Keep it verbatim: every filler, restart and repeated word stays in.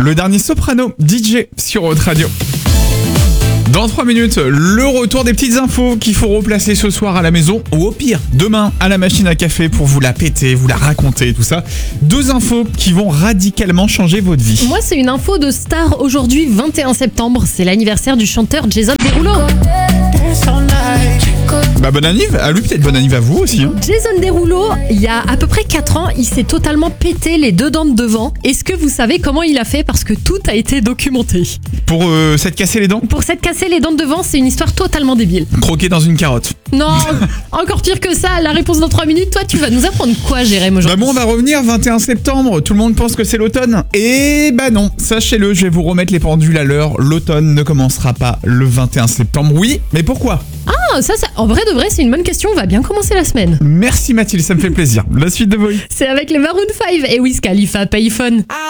Le dernier Soprano, D J sur Haute Radio. Dans trois minutes, le retour des petites infos qu'il faut replacer ce soir à la maison ou au pire, demain à la machine à café pour vous la péter, vous la raconter, tout ça. Deux infos qui vont radicalement changer votre vie. Moi, c'est une info de star aujourd'hui, vingt et un septembre. C'est l'anniversaire du chanteur Jason Derulo. Bah bonne anniv à lui, peut-être bonne anniv à vous aussi. Hein. Jason Derulo, il y a à peu près quatre ans, il s'est totalement pété les deux dents de devant. Est-ce que vous savez comment il a fait? Parce que tout a été documenté. Pour euh, s'être cassé les dents? Pour s'être cassé les dents de devant, c'est une histoire totalement débile. Croquer dans une carotte. Non, encore pire que ça, la réponse dans trois minutes. Toi, tu vas nous apprendre quoi, Jérém, aujourd'hui? Bah bon, on va revenir, vingt et un septembre, tout le monde pense que c'est l'automne. Et bah non, sachez-le, je vais vous remettre les pendules à l'heure. L'automne ne commencera pas le vingt et un septembre. Oui, mais pourquoi? Ah, ça, ça, en vrai de vrai, c'est une bonne question. On va bien commencer la semaine. Merci Mathilde, ça me fait plaisir. La suite de Voice. C'est avec les Maroon five et Wiz Khalifa, Payphone.